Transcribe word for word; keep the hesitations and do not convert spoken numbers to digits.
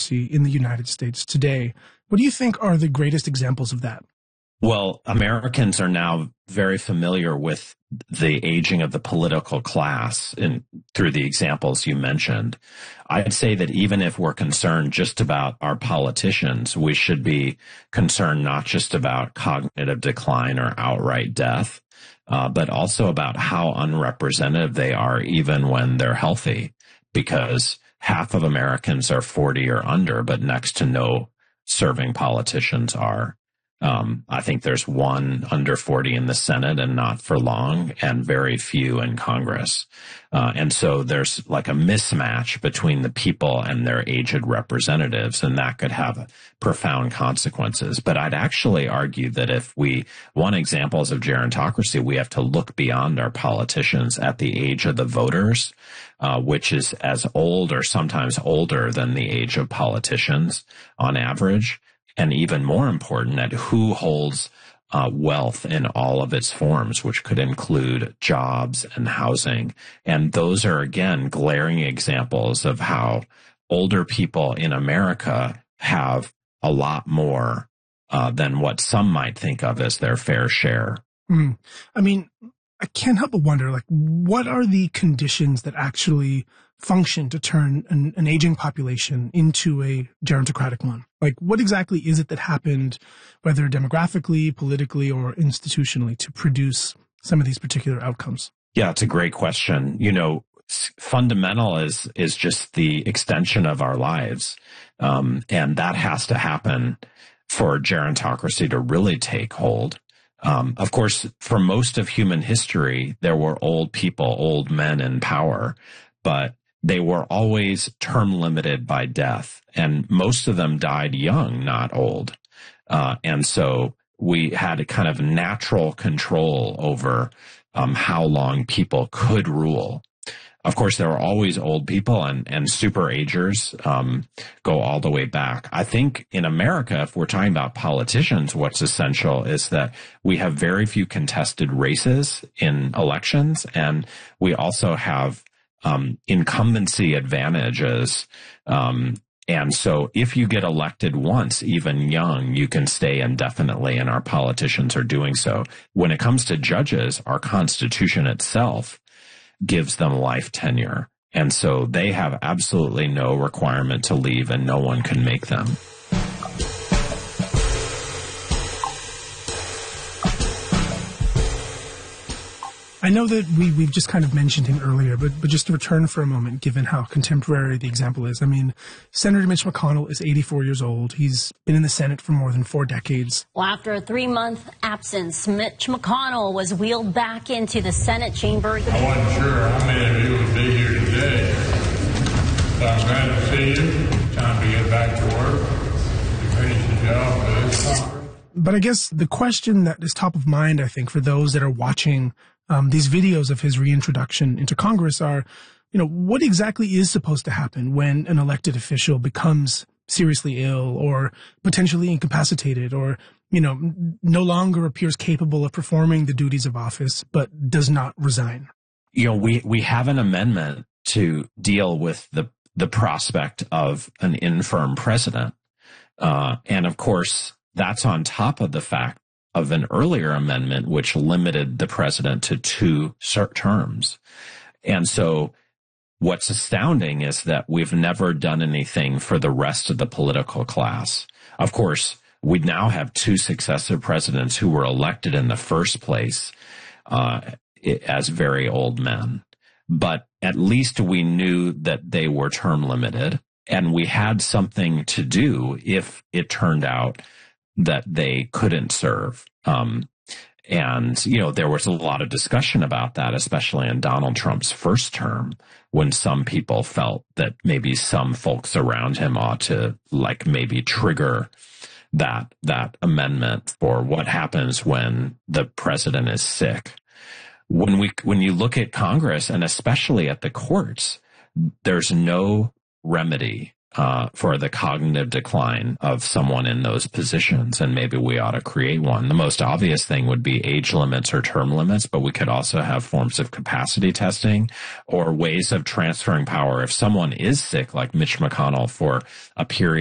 gerontocracy in the United States today. What do you think are the greatest examples of that? Well, Americans are now very familiar with the aging of the political class in, through the examples you mentioned. I'd say that even if we're concerned just about our politicians, we should be concerned not just about cognitive decline or outright death, uh, but also about how unrepresentative they are even when they're healthy, because half of Americans are forty or under, but next to no serving politicians are. Um, I think there's one under forty in the Senate and not for long, and very few in Congress. Uh, and so there's like a mismatch between the people and their aged representatives, and that could have profound consequences. But I'd actually argue that if we want examples of gerontocracy, we have to look beyond our politicians at the age of the voters, uh, which is as old or sometimes older than the age of politicians on average. And even more important, at who holds uh, wealth in all of its forms, which could include jobs and housing. And those are, again, glaring examples of how older people in America have a lot more uh, than what some might think of as their fair share. Mm. I mean, I can't help but wonder, like, what are the conditions that actually function to turn an, an aging population into a gerontocratic one? Like, what exactly is it that happened, whether demographically, politically, or institutionally, to produce some of these particular outcomes? Yeah, it's a great question. You know, fundamental is is just the extension of our lives, um, and that has to happen for gerontocracy to really take hold. Um, of course, for most of human history, there were old people, old men in power, but they were always term limited by death, and most of them died young, not old. Uh, and so we had a kind of natural control over um, how long people could rule. Of course, there were always old people, and, and super agers um, go all the way back. I think in America, if we're talking about politicians, what's essential is that we have very few contested races in elections, and we also have um, incumbency advantages. Um, and so if you get elected once, even young, you can stay indefinitely, and our politicians are doing so. When it comes to judges, our Constitution itself gives them life tenure. And so they have absolutely no requirement to leave, and no one can make them. I know that we, we've just kind of mentioned him earlier, but, but just to return for a moment, given how contemporary the example is. I mean, Senator Mitch McConnell is eighty-four years old. He's been in the Senate for more than four decades. Well, after a three-month absence, Mitch McConnell was wheeled back into the Senate chamber. I wasn't sure how many of you would be here today, so I'm glad to see you. Time to get back to work and finish the job for this Congress. But I guess the question that is top of mind, I think, for those that are watching Um, these videos of his reintroduction into Congress are, you know, what exactly is supposed to happen when an elected official becomes seriously ill or potentially incapacitated, or, you know, no longer appears capable of performing the duties of office, but does not resign? You know, we, we have an amendment to deal with the, the prospect of an infirm president. Uh, and of course, that's on top of the fact of an earlier amendment which limited the president to two terms. And so what's astounding is that we've never done anything for the rest of the political class. Of course, we now have two successive presidents who were elected in the first place uh, as very old men. But at least we knew that they were term limited, and we had something to do if it turned out that they couldn't serve. Um, and, you know, there was a lot of discussion about that, especially in Donald Trump's first term, when some people felt that maybe some folks around him ought to, like, maybe trigger that, that amendment for what happens when the president is sick. When we, when you look at Congress, and especially at the courts, there's no remedy Uh, for the cognitive decline of someone in those positions, and maybe we ought to create one. The most obvious thing would be age limits or term limits, but we could also have forms of capacity testing or ways of transferring power. If someone is sick, like Mitch McConnell, for a period